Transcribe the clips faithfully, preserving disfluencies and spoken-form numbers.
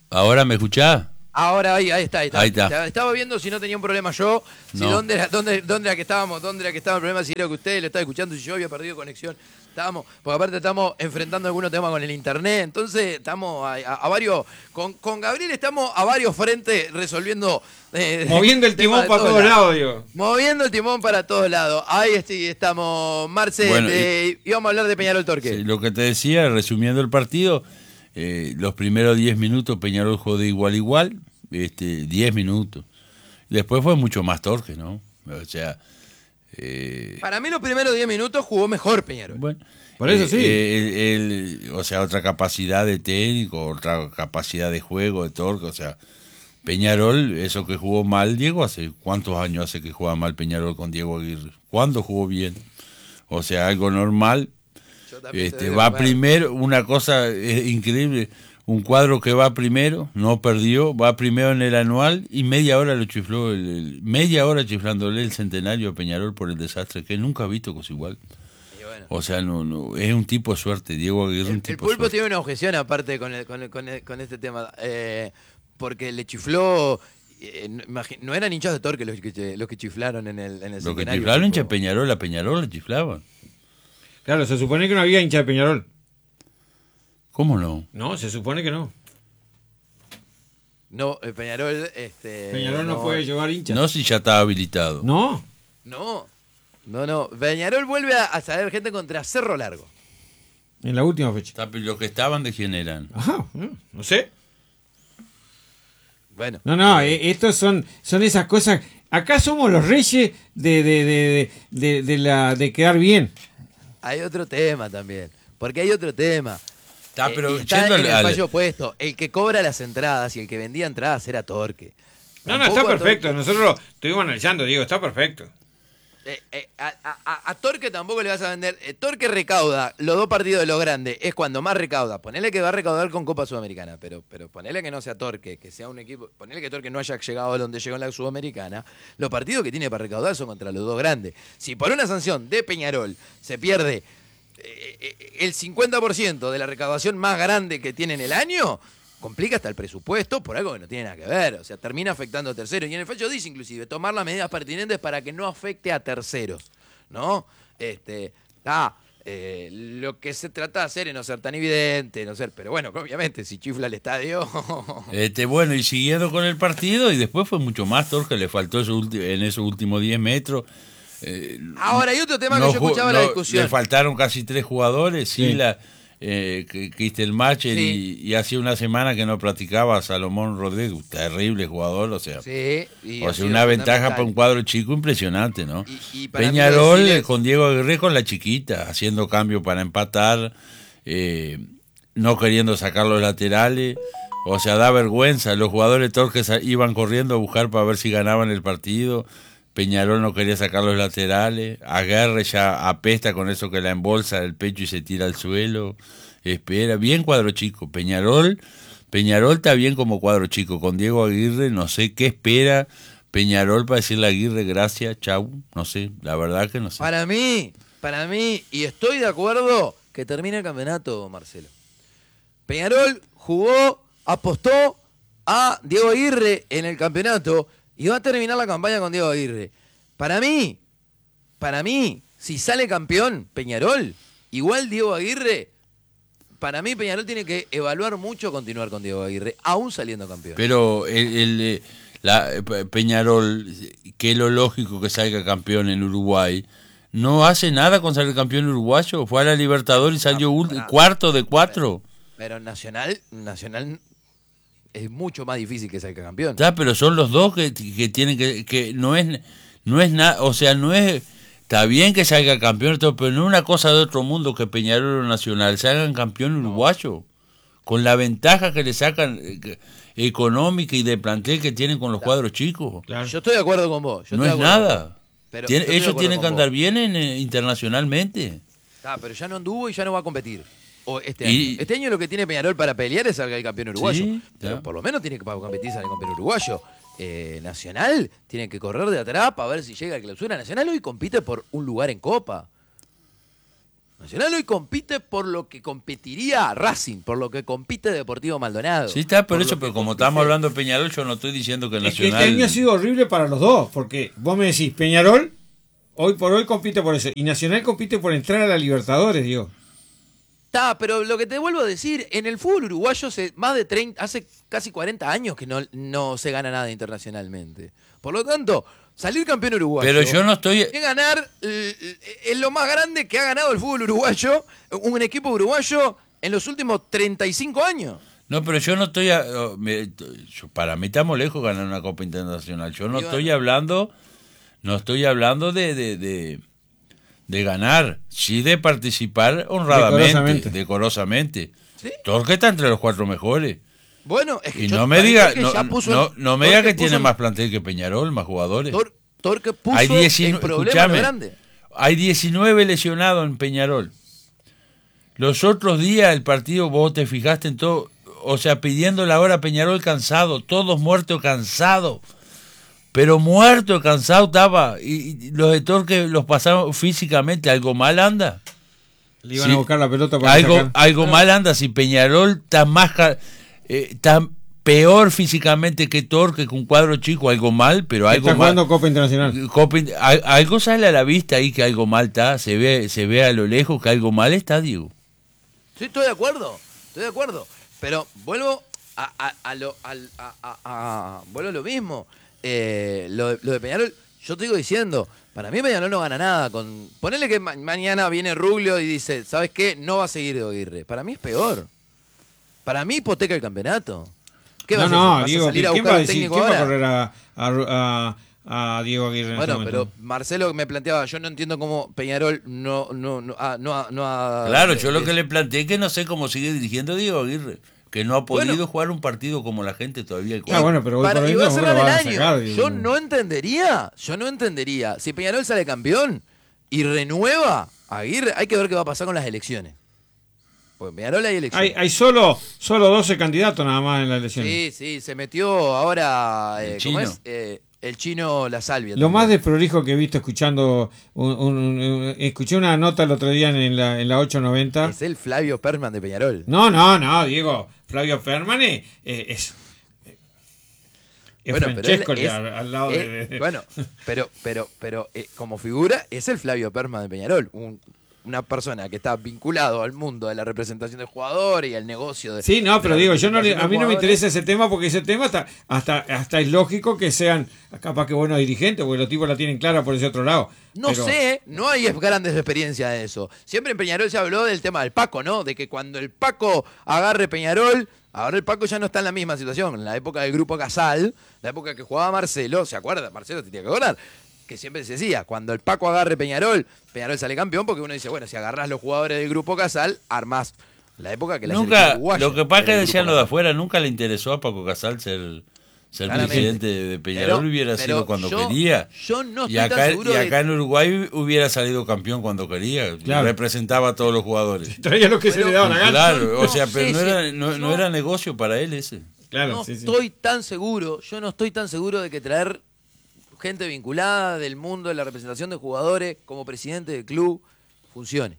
¿Ahora me escuchás? Ahora ahí, ahí está, ahí está. Ahí está. Estaba viendo si no tenía un problema yo, si No. dónde era, dónde, dónde era que estábamos, dónde era que estaba el problema, si era que ustedes lo estaban escuchando, si yo había perdido conexión. Estábamos, porque aparte estamos enfrentando algunos temas con el internet, entonces estamos a, a- a varios, con, con Gabriel estamos a varios frentes resolviendo. eh, Moviendo el temas timón de para todos lados, digo. Moviendo el timón para todos lados. Ahí estoy, estamos, Marce, Bueno, eh, íbamos a hablar de Peñarol Torque. Sí, lo que te decía, resumiendo el partido, eh, los primeros diez minutos Peñarol jugó de igual a igual, este, diez minutos. Después fue mucho más Torque, ¿no? O sea... Eh, Para mí los primeros diez minutos jugó mejor Peñarol. bueno, Por eso eh, sí. eh, el- el- o sea, otra capacidad de técnico, otra capacidad de juego, de Torque, o sea... Peñarol, eso que jugó mal, Diego, ¿hace cuántos años hace que juega mal Peñarol con Diego Aguirre? ¿Cuándo jugó bien? O sea, algo normal. Yo también te Este, doy de va comer. primero, una cosa es increíble, un cuadro que va primero, no perdió, va primero en el anual y media hora lo chifló, el, el- media hora chiflándole el centenario a Peñarol por el desastre, que nunca ha visto cosa igual. Y bueno. O sea, no, no, es un tipo de suerte, Diego Aguirre es un El, el tipo de pulpo suerte. tiene una objeción aparte con, el- con, el- con, el- con este tema, eh, porque le chifló, eh, no, imagi- no eran hinchas de Torque los que, los que chiflaron en el, en el Lo que centenario, chiflaron hincha tipo. Peñarol, a Peñarol le chiflaban. Claro, se supone que no había hincha de Peñarol. ¿Cómo no? No, se supone que no. No, eh, Peñarol, este... Peñarol no, puede llevar hinchas. No si ya estaba habilitado. No. No, no, no. Peñarol vuelve a, a saber gente contra Cerro Largo. En la última fecha. Está- Los que estaban, ¿de quién eran? Ajá, no, no sé. Bueno. No, no, eh, estos son, son esas cosas. Acá somos los reyes de, de, de, de, de la, de quedar bien. Hay otro tema también, porque hay otro tema. Está, Eh, pero y está yendo en el al- fallo opuesto. El que cobra las entradas y el que vendía entradas era Torque. No, no, Tampoco está a perfecto. Torque- Nosotros lo estuvimos analizando, Diego, está perfecto. Eh, eh, a, a- a Torque tampoco le vas a vender. eh, Torque recauda los dos partidos de lo grande, es cuando más recauda. Ponele que va a recaudar con Copa Sudamericana, pero, pero ponele que no sea Torque, que sea un equipo. Ponele que Torque no haya llegado a donde llegó en la Sudamericana. Los partidos que tiene para recaudar son contra los dos grandes. Si por una sanción de Peñarol se pierde eh, eh, el cincuenta por ciento de la recaudación más grande que tiene en el año, complica hasta el presupuesto por algo que no tiene nada que ver. O sea, termina afectando a terceros. Y en el fallo dice inclusive tomar las medidas pertinentes para que no afecte a terceros. ¿No? Este, ah, eh, lo que se trata de hacer es no ser tan evidente, no ser, pero bueno, obviamente, si chifla el estadio. Este, bueno, y siguiendo con el partido, y después fue mucho más Torque, le faltó esos ulti- en esos últimos diez metros. eh, Ahora, hay otro tema no que yo ju- escuchaba la no, discusión. Le faltaron casi tres jugadores, Sí. Sila, eh, que- Cristel Macher Sí. y, y hacía una semana que no practicaba Salomón Rodríguez, un terrible jugador, o sea, Sí, y o ha sea sido una ventaja fundamental. para un cuadro chico impresionante, ¿no? Y- y para mí Peñarol decirles- eh, con Diego Aguirre con la chiquita, haciendo cambio para empatar, eh, no queriendo sacar los laterales. O sea, da vergüenza. Los jugadores torques iban corriendo a buscar para ver si ganaban el partido. Peñarol no quería sacar los laterales. Aguirre ya apesta con eso que la embolsa del pecho y se tira al suelo. Espera. Bien cuadro chico. Peñarol, Peñarol está bien como cuadro chico. Con Diego Aguirre no sé qué espera Peñarol para decirle a Aguirre gracias, chau. No sé, la verdad que no sé. Para mí, para mí, y estoy de acuerdo, que termine el campeonato, Marcelo. Peñarol jugó, apostó a Diego Aguirre en el campeonato y va a terminar la campaña con Diego Aguirre. Para mí, para mí, si sale campeón Peñarol, igual Diego Aguirre, para mí Peñarol tiene que evaluar mucho continuar con Diego Aguirre, aún saliendo campeón. Pero el, el, eh, la, eh, Peñarol, que es lo lógico que salga campeón en Uruguay, no hace nada con salir campeón uruguayo. Fue a la Libertadores y salió ult- pará. cuarto de cuatro. Pero Nacional, Nacional es mucho más difícil que salga campeón. Ya, pero son los dos que, que tienen que, que no es, no es nada, o sea, no es, está bien que salga campeón, todo, pero no es una cosa de otro mundo que Peñarol o Nacional salgan campeón uruguayo, con la ventaja que le sacan eh, que- económica y de plantel que tienen con los cuadros chicos. Claro. Yo estoy de acuerdo con vos. yo No estoy es de acuerdo con nada. vos. Pero Tiene- yo estoy de ellos acuerdo tienen con que andar vos. bien en, eh, internacionalmente. Ah, pero ya no anduvo y ya no va a competir. O este, Y- año. Este año lo que tiene Peñarol para pelear es salga el campeón uruguayo. Sí, pero ya. por lo menos tiene que para competir salir campeón uruguayo. Eh, Nacional tiene que correr de atrás para ver si llega a clausura. Nacional hoy compite por un lugar en Copa. Nacional hoy compite por lo que competiría Racing, por lo que compite Deportivo Maldonado. Sí, está, por, por eso, lo pero que como compite... estamos hablando de Peñarol, yo no estoy diciendo que Es que Nacional... este año ha sido horrible para los dos, porque vos me decís, Peñarol hoy por hoy compite por eso, y Nacional compite por entrar a la Libertadores, digo. Está, pero lo que te vuelvo a decir, en el fútbol uruguayo hace más de treinta, hace casi cuarenta años que no, no se gana nada internacionalmente. Por lo tanto, salir campeón uruguayo. Pero yo no estoy... Es ganar, es lo más grande que ha ganado el fútbol uruguayo, un equipo uruguayo en los últimos treinta y cinco años. No, pero yo no estoy... A, me, yo, para mí estamos lejos de ganar una Copa Internacional. Yo no Y estoy bueno. hablando... No estoy hablando de... de, de de ganar, sí de participar honradamente, Decorosamente. decorosamente. ¿Sí? Torque está entre los cuatro mejores. Bueno, es que Y yo- no me para mí diga, Torque no, ya puso no, el- no me diga Torque que tiene puso más plantel que Peñarol, más jugadores. Tor- Torque puso Hay el diecinueve, problema escuchame, lo grande. hay diecinueve lesionados en Peñarol. Los otros días el partido, vos te fijaste en todo, o sea, pidiendo la hora a Peñarol cansado, todos muertos cansados. Pero muerto, cansado estaba. Y, y los de Torque los pasaron físicamente. ¿Algo mal anda? Le iban Sí. a buscar la pelota para Algo, sacar. algo mal anda. Si Peñarol está más ca- eh, está peor físicamente que Torque, con un cuadro chico, algo mal, pero algo Está mal. jugando Copa Internacional. Copa in- al- algo sale a la vista ahí que algo mal está. Se ve, se ve a lo lejos que algo mal está, digo. Sí, estoy de acuerdo, estoy de acuerdo. Pero vuelvo a, a, a lo al- a, a- a- vuelvo a lo mismo. Eh, lo, de- lo de Peñarol, yo te digo diciendo, para mí Peñarol no gana nada. Con ponele que ma- mañana viene Ruglio y dice, ¿sabes qué? No va a seguir de Aguirre. Para mí es peor. Para mí hipoteca el campeonato. ¿Qué No, vas a no, hacer? ¿Vas Diego, a salir a ¿quién buscar va a un decir? técnico ¿Quién va a ahora? correr a, a, a- a Diego Aguirre en Bueno, este pero momento? Marcelo me planteaba, yo no entiendo cómo Peñarol no no no ha- no, ha- no ha- Claro, yo lo eh, que le planteé es que no sé cómo sigue dirigiendo Diego Aguirre. Que no ha podido Bueno. jugar un partido como la gente todavía. Ah, bueno, pero hoy Para, por hoy y va a no, cerrar lo el van a año. sacar, Yo digo. no entendería, yo no entendería. Si Peñarol sale campeón y renueva a Aguirre, hay que ver qué va a pasar con las elecciones. Porque en Peñarol hay elecciones. Hay, hay solo, solo doce candidatos nada más en la elección. Sí, sí, se metió ahora eh, El ¿cómo chino. es? Eh, el chino La Salvia. Lo también. más desprolijo que he visto escuchando, un- un- un- escuché una nota el otro día en la, en la ocho noventa. Es el Flavio Perman de Peñarol. No, no, no, Diego, Flavio Permane eh, es, es Bueno, pero Francesco él ya, es- al lado eh, de, de- Bueno, pero, pero, pero eh, como figura es el Flavio Perman de Peñarol, un- una persona que está vinculado al mundo de la representación de jugadores y al negocio de. Sí, no, pero de la digo, yo no, le- representación a mí de no me jugadores. interesa ese tema porque ese tema hasta, hasta, hasta es lógico que sean capaz que buenos dirigentes, porque los tipos la tienen clara por ese otro lado. No Pero- sé, no hay grandes experiencias de eso. Siempre en Peñarol se habló del tema del Paco, ¿no? De que cuando el Paco agarre Peñarol, ahora el Paco ya no está en la misma situación. En la época del grupo Casal, la época que jugaba Marcelo, ¿se acuerda? Marcelo te tiene que acordar. Que siempre se decía, cuando el Paco agarre Peñarol, Peñarol sale campeón, porque uno dice, bueno, si agarrás los jugadores del grupo Casal, armás la época que la Nunca, selección uruguaya lo que pasa es que era el decían grupo lo de Casal. afuera, nunca le interesó a Paco Casal ser, ser Claramente. presidente de Peñarol, Pero- hubiera pero sido cuando yo- quería. yo no y estoy tan acá, seguro y de- acá en Uruguay hubiera salido campeón cuando quería, Claro. representaba a todos los jugadores. Traía lo que se Pero- le daba la gana. Claro, o no sea, sé pero no si- era, no, no yo- era negocio para él ese. Claro, no sí, sí. estoy tan seguro, yo no estoy tan seguro de que traer gente vinculada del mundo de la representación de jugadores como presidente del club funcione.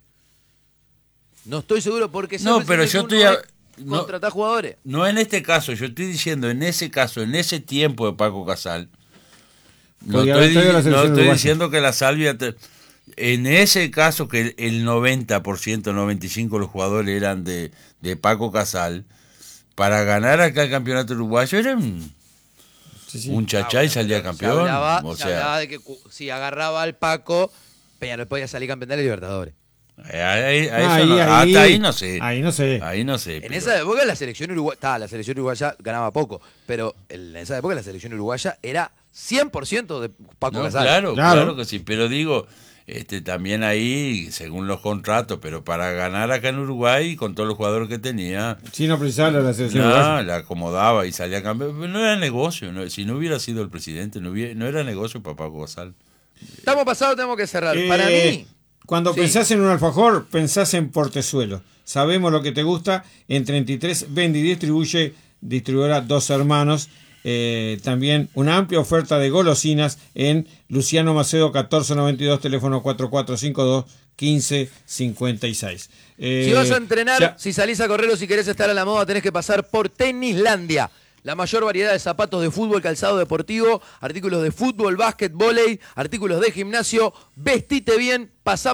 No estoy seguro porque ser No, pero presidente yo del club estoy no a- es no- contratar jugadores. No en este caso, yo estoy diciendo en ese caso, en ese tiempo de Paco Casal. No Podría estoy, haber traído a la di- no selección estoy uruguaya. diciendo que la Salvia... te- en ese caso que el, el noventa por ciento, noventa y cinco por ciento de los jugadores eran de, de Paco Casal, para ganar acá el campeonato uruguayo eran Sí, sí. un chachá y salía Se campeón. hablaba, o se sea, hablaba de que cu- si agarraba al Paco, Peñarol podía salir campeón de la Libertadores. ahí- ahí- a eso Ahí, no- ahí. hasta ahí no sé. Ahí no sé. Ahí no sé. En pero- esa época la selección uruguaya, está, la selección uruguaya ganaba poco, pero en esa época la selección uruguaya era cien por ciento de Paco No, Casal. claro, Claro. claro, que sí, pero digo, este también ahí, según los contratos, pero para ganar acá en Uruguay, con todos los jugadores que tenía, Sí, no precisaba la selección no, uruguaya. la acomodaba y salía campeón. Pero no era negocio, no- si no hubiera sido el presidente, no, hubiera, no era negocio para Paco Casal. Estamos pasados, tenemos que cerrar. Eh, Para mí, Cuando sí. pensás en un alfajor, pensás en Portezuelo. Sabemos lo que te gusta. En treinta y tres vende y distribuye, distribuidora Dos Hermanos. Eh, también una amplia oferta de golosinas en Luciano Macedo catorce noventa y dos, teléfono cuatro cuatro cinco dos, quince cincuenta y seis. Eh, si vas a entrenar, ya, si salís a correr o si querés estar a la moda, tenés que pasar por Tenislandia. La mayor variedad de zapatos de fútbol, calzado deportivo, artículos de fútbol, básquet, vóley, artículos de gimnasio. Vestite bien, pasá